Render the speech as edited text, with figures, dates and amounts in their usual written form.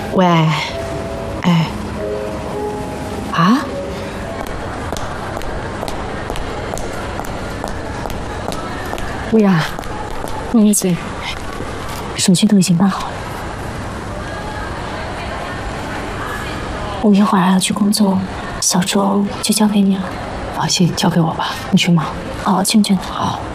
喂，哎，啊？薇娅，不好意思，手续都已经办好了，我一会儿还要去工作，小周就交给你了。放心，交给我吧，你去忙。好，俊俊。好。